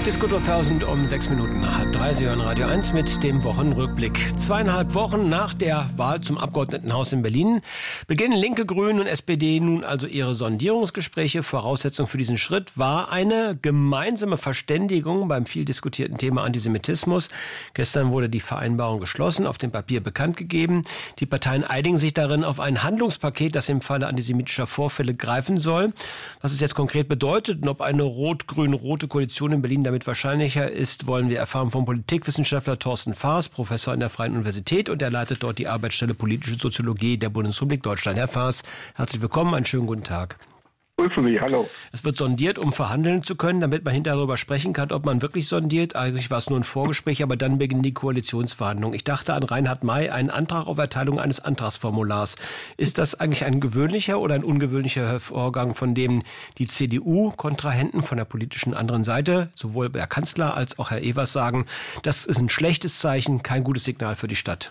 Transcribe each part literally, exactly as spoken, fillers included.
Disco dreitausend um sechs Minuten nach halb drei. Sie hören Radio eins mit dem Wochenrückblick. Zweieinhalb Wochen nach der Wahl zum Abgeordnetenhaus in Berlin beginnen Linke, Grüne und S P D nun also ihre Sondierungsgespräche. Voraussetzung für diesen Schritt war eine gemeinsame Verständigung beim viel diskutierten Thema Antisemitismus. Gestern wurde die Vereinbarung geschlossen, auf dem Papier bekannt gegeben. Die Parteien einigen sich darin auf ein Handlungspaket, das im Falle antisemitischer Vorfälle greifen soll. Was es jetzt konkret bedeutet und ob eine rot-grün-rote Koalition in Berlin damit wahrscheinlicher ist, wollen wir erfahren vom Politikwissenschaftler Thorsten Faas, Professor an der Freien Universität, und er leitet dort die Arbeitsstelle Politische Soziologie der Bundesrepublik Deutschland. Herr Faas, herzlich willkommen, einen schönen guten Tag. Grüße Sie, hallo. Es wird sondiert, um verhandeln zu können, damit man hinterher darüber sprechen kann, ob man wirklich sondiert. Eigentlich war es nur ein Vorgespräch, aber dann beginnen die Koalitionsverhandlungen. Ich dachte an Reinhard May, einen Antrag auf Erteilung eines Antragsformulars. Ist das eigentlich ein gewöhnlicher oder ein ungewöhnlicher Vorgang, von dem die C D U-Kontrahenten von der politischen anderen Seite, sowohl der Kanzler als auch Herr Evers, sagen, das ist ein schlechtes Zeichen, kein gutes Signal für die Stadt?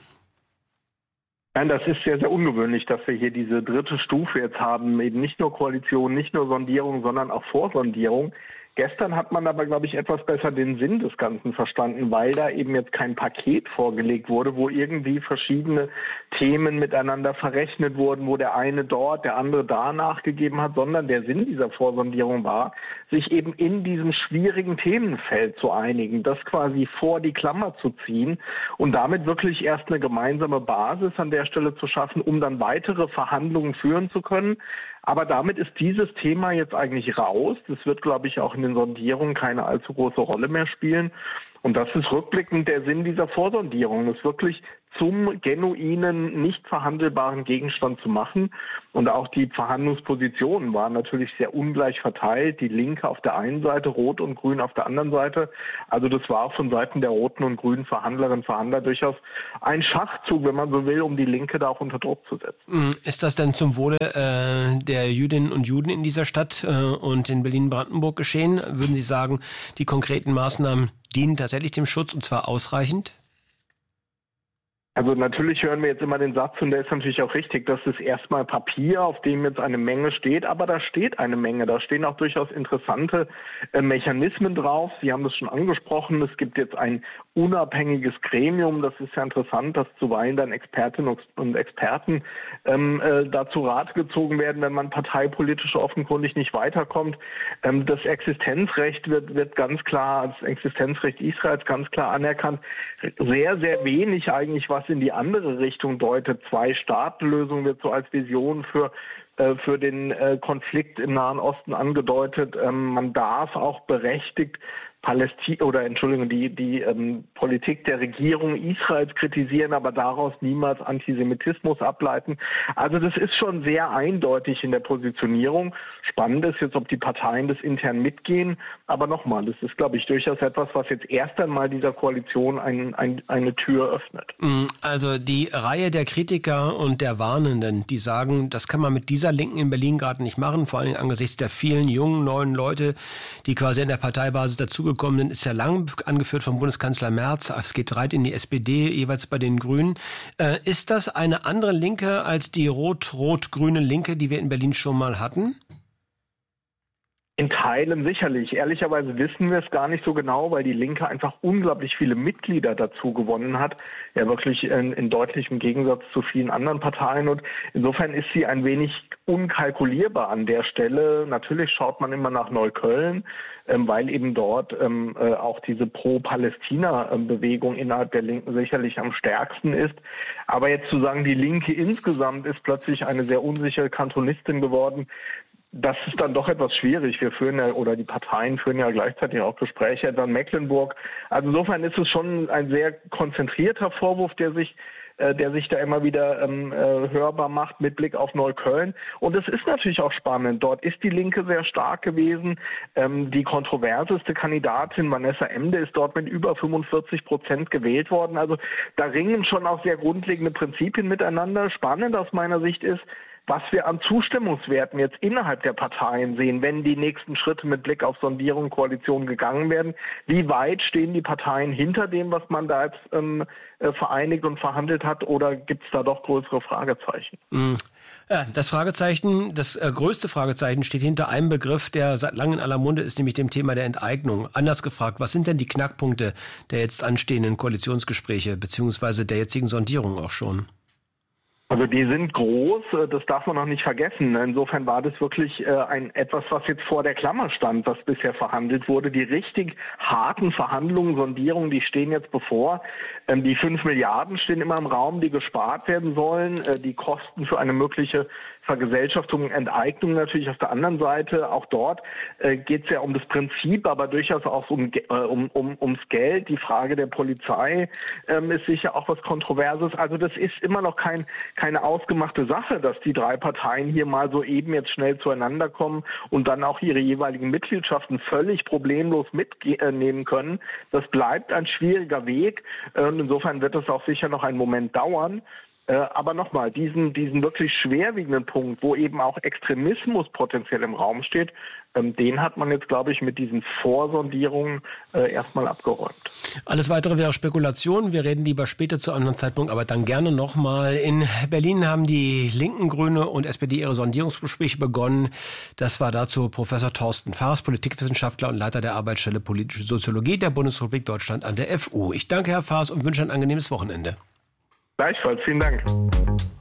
Nein, das ist sehr, sehr ungewöhnlich, dass wir hier diese dritte Stufe jetzt haben. Eben nicht nur Koalition, nicht nur Sondierung, sondern auch Vorsondierung. Gestern hat man aber, glaube ich, etwas besser den Sinn des Ganzen verstanden, weil da eben jetzt kein Paket vorgelegt wurde, wo irgendwie verschiedene Themen miteinander verrechnet wurden, wo der eine dort, der andere da nachgegeben hat, sondern der Sinn dieser Vorsondierung war, sich eben in diesem schwierigen Themenfeld zu einigen, das quasi vor die Klammer zu ziehen und damit wirklich erst eine gemeinsame Basis an der Stelle zu schaffen, um dann weitere Verhandlungen führen zu können. Aber damit ist dieses Thema jetzt eigentlich raus. Das wird, glaube ich, auch in den Sondierungen keine allzu große Rolle mehr spielen. Und das ist rückblickend der Sinn dieser Vorsondierung, das wirklich zum genuinen, nicht verhandelbaren Gegenstand zu machen. Und auch die Verhandlungspositionen waren natürlich sehr ungleich verteilt. Die Linke auf der einen Seite, Rot und Grün auf der anderen Seite. Also das war von Seiten der roten und grünen Verhandlerinnen und Verhandler durchaus ein Schachzug, wenn man so will, um die Linke da auch unter Druck zu setzen. Ist das denn zum Wohle äh, der Jüdinnen und Juden in dieser Stadt äh, und in Berlin-Brandenburg geschehen? Würden Sie sagen, die konkreten Maßnahmen dienen tatsächlich dem Schutz, und zwar ausreichend? Also natürlich hören wir jetzt immer den Satz, und der ist natürlich auch richtig, das ist erstmal Papier, auf dem jetzt eine Menge steht, aber da steht eine Menge, da stehen auch durchaus interessante äh, Mechanismen drauf. Sie haben das schon angesprochen, es gibt jetzt ein unabhängiges Gremium, das ist ja interessant, dass zuweilen dann Expertinnen und Experten ähm, äh, dazu Rat gezogen werden, wenn man parteipolitisch offenkundig nicht weiterkommt. Ähm, das Existenzrecht wird, wird ganz klar als Existenzrecht Israels ganz klar anerkannt. Sehr, sehr wenig eigentlich, was in die andere Richtung deutet. Zwei-Staaten-Lösung wird so als Vision für äh, für den äh, Konflikt im Nahen Osten angedeutet. Ähm, man darf auch berechtigt Palästina oder Entschuldigung, die die ähm, Politik der Regierung Israels kritisieren, aber daraus niemals Antisemitismus ableiten. Also das ist schon sehr eindeutig in der Positionierung. Spannend ist jetzt, ob die Parteien das intern mitgehen. Aber nochmal, das ist, glaube ich, durchaus etwas, was jetzt erst einmal dieser Koalition ein, ein, eine Tür öffnet. Also die Reihe der Kritiker und der Warnenden, die sagen, das kann man mit dieser Linken in Berlin gerade nicht machen, vor allem angesichts der vielen jungen, neuen Leute, die quasi in der Parteibasis dazugekommen sind, ist ja lang angeführt vom Bundeskanzler Merz. Es geht rein in die S P D, jeweils bei den Grünen. Äh, ist das eine andere Linke als die rot-rot-grüne Linke, die wir in Berlin schon mal hatten? In Teilen sicherlich. Ehrlicherweise wissen wir es gar nicht so genau, weil die Linke einfach unglaublich viele Mitglieder dazu gewonnen hat. Ja, wirklich in, in deutlichem Gegensatz zu vielen anderen Parteien. Und insofern ist sie ein wenig unkalkulierbar an der Stelle. Natürlich schaut man immer nach Neukölln, ähm, weil eben dort ähm, äh, auch diese Pro-Palästina-Bewegung innerhalb der Linken sicherlich am stärksten ist. Aber jetzt zu sagen, die Linke insgesamt ist plötzlich eine sehr unsichere Kantonistin geworden, das ist dann doch etwas schwierig. Wir führen ja, oder die Parteien führen ja gleichzeitig auch Gespräche, etwa in Mecklenburg. Also insofern ist es schon ein sehr konzentrierter Vorwurf, der sich, äh, der sich da immer wieder ähm, äh, hörbar macht mit Blick auf Neukölln. Und es ist natürlich auch spannend. Dort ist die Linke sehr stark gewesen. Ähm, die kontroverseste Kandidatin, Vanessa Emde, ist dort mit über fünfundvierzig Prozent gewählt worden. Also da ringen schon auch sehr grundlegende Prinzipien miteinander. Spannend aus meiner Sicht ist, was wir an Zustimmungswerten jetzt innerhalb der Parteien sehen, wenn die nächsten Schritte mit Blick auf Sondierung, Koalition gegangen werden. Wie weit stehen die Parteien hinter dem, was man da jetzt ähm, vereinigt und verhandelt hat, oder gibt es da doch größere Fragezeichen? Mm. Ja, das Fragezeichen, das äh, größte Fragezeichen steht hinter einem Begriff, der seit langem in aller Munde ist, nämlich dem Thema der Enteignung. Anders gefragt, was sind denn die Knackpunkte der jetzt anstehenden Koalitionsgespräche beziehungsweise der jetzigen Sondierung auch schon? Also die sind groß, das darf man noch nicht vergessen. Insofern war das wirklich ein etwas, was jetzt vor der Klammer stand, was bisher verhandelt wurde. Die richtig harten Verhandlungen, Sondierungen, die stehen jetzt bevor. Die fünf Milliarden stehen immer im Raum, die gespart werden sollen. Die Kosten für eine mögliche Vergesellschaftung, Enteignung natürlich auf der anderen Seite. Auch dort äh, geht es ja um das Prinzip, aber durchaus auch um, äh, um, um, ums Geld. Die Frage der Polizei ähm, ist sicher auch was Kontroverses. Also das ist immer noch kein, keine ausgemachte Sache, dass die drei Parteien hier mal so eben jetzt schnell zueinander kommen und dann auch ihre jeweiligen Mitgliedschaften völlig problemlos mitnehmen können. Das bleibt ein schwieriger Weg. Und insofern wird es auch sicher noch einen Moment dauern. Äh, aber nochmal, diesen, diesen wirklich schwerwiegenden Punkt, wo eben auch Extremismus potenziell im Raum steht, ähm, den hat man jetzt, glaube ich, mit diesen Vorsondierungen äh, erstmal abgeräumt. Alles Weitere wäre Spekulation. Wir reden lieber später zu einem anderen Zeitpunkt, aber dann gerne nochmal. In Berlin haben die Linken, Grüne und S P D ihre Sondierungsgespräche begonnen. Das war dazu Professor Thorsten Faas, Politikwissenschaftler und Leiter der Arbeitsstelle Politische Soziologie der Bundesrepublik Deutschland an der F U. Ich danke Herr Faas und wünsche ein angenehmes Wochenende. Gleichfalls, vielen Dank.